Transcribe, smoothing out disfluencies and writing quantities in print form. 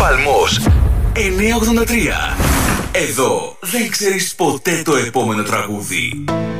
Παλμός 983. Εδώ δεν ξέρεις ποτέ το επόμενο τραγούδι.